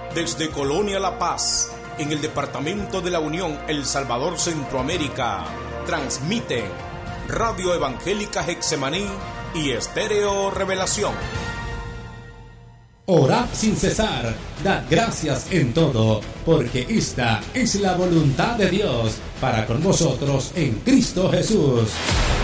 Desde Colonia La Paz, en el departamento de la Unión, El Salvador, Centroamérica, transmiten Radio Evangélica Getsemaní y Estéreo Revelación. Orad sin cesar, dad gracias en todo, porque esta es la voluntad de Dios para con vosotros en Cristo Jesús.